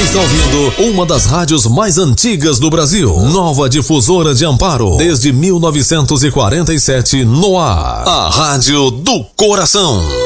está ouvindo uma das rádios mais antigas do Brasil. Nova Difusora de Amparo, desde 1947 no ar. A Rádio do Coração.